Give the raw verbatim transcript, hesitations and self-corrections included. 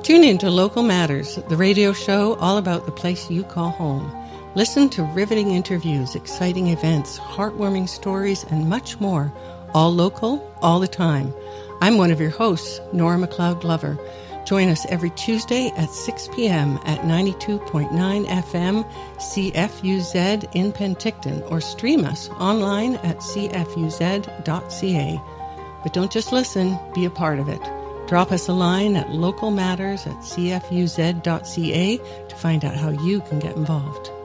Tune in to Local Matters, the radio show all about the place you call home. Listen to riveting interviews, exciting events, heartwarming stories, and much more, all local, all the time. I'm one of your hosts, Nora McLeod Glover. Join us every Tuesday at six p.m. at ninety-two point nine F M C F U Z in Penticton, or stream us online at c f u z dot c a. But don't just listen, be a part of it. Drop us a line at localmatters at c f u z dot c a to find out how you can get involved.